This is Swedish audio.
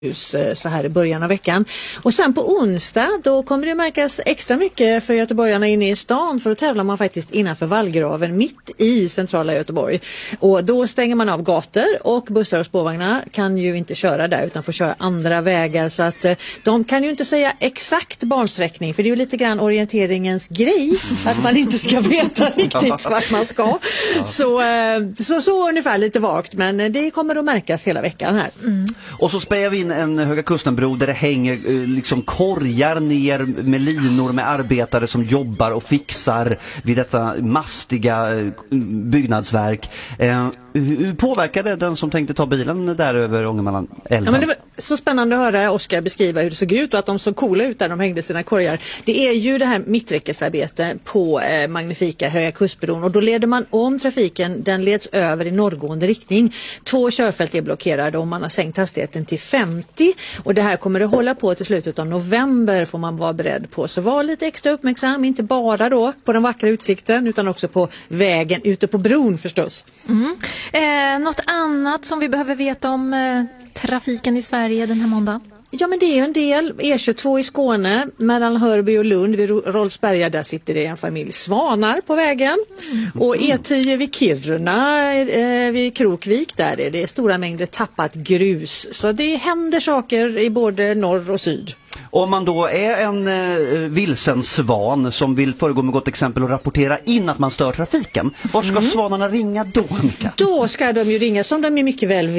så här i början av veckan. Och sen på onsdag då kommer det märkas extra mycket för göteborgarna inne i stan, för att tävlar man faktiskt innanför Vallgraven mitt i centrala Göteborg. Och då stänger man av gator och bussar och spårvagnar kan ju inte köra där utan får köra andra vägar, så att de kan ju inte säga exakt bansträckning, för det är ju lite grann orienteringens grej att man inte ska veta riktigt vart man ska. Så ungefär lite vagt, men det kommer att märkas hela veckan här. Och så spejar vi in en Höga Kusten-bro där det hänger liksom korgar ner med linor med arbetare som jobbar och fixar vid detta mastiga byggnadsverk. Hur påverkar det den som tänkte ta bilen där över Ångermanälven? Ja, men det var så spännande att höra Oskar beskriva hur det såg ut och att de såg coola ut där de hängde sina korgar. Det är ju det här mitträckesarbete på magnifika Höga Kustbron, och då leder man om trafiken, den leds över i norrgående riktning. 2 körfält är blockerade och man har sänkt hastigheten till 50, och det här kommer att hålla på till slutet av november, får man vara beredd på. Så var lite extra uppmärksam, inte bara då på den vackra utsikten utan också på vägen ute på bron förstås. Något annat som vi behöver veta om trafiken i Sverige den här måndagen? Ja, men det är ju en del. E22 i Skåne, mellan Hörby och Lund vid Rolfsberga, där sitter det en familj svanar på vägen. Och E10 vid Kiruna, vid Krokvik, där är det stora mängder tappat grus. Så det händer saker i både norr och syd. Om man då är en vilsen svan som vill föregå med gott exempel och rapportera in att man stör trafiken, var ska svanarna ringa då, Annika? Då ska de ju ringa, som de är mycket väl vet,